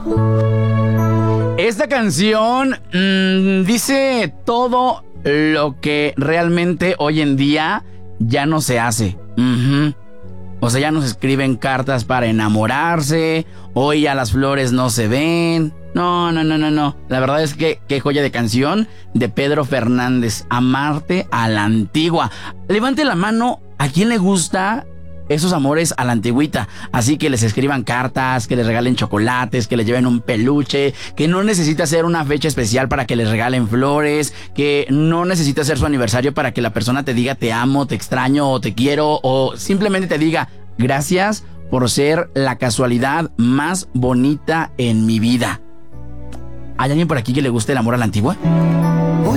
Esta canción dice todo lo que realmente hoy en día ya no se hace. O sea, ya no se escriben cartas para enamorarse. Hoy ya las flores no se ven. No. La verdad es que qué joya de canción de Pedro Fernández. Amarte a la antigua. Levante la mano a quien le gusta esos amores a la antigüita. Así que les escriban cartas, que les regalen chocolates, que les lleven un peluche, que no necesita ser una fecha especial para que les regalen flores, que no necesita ser su aniversario para que la persona te diga te amo, te extraño o te quiero, o simplemente te diga gracias por ser la casualidad más bonita en mi vida. ¿Hay alguien por aquí que le guste el amor a la antigua?